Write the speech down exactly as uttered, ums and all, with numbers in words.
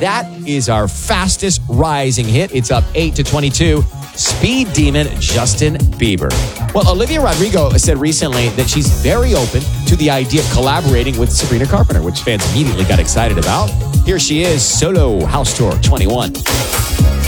that is our fastest rising hit. It's up eight to twenty-two. Speed Demon, Justin Bieber. Well, Olivia Rodrigo said recently that she's very open to the idea of collaborating with Sabrina Carpenter, which fans immediately got excited about. Here she is, solo house tour twenty-one.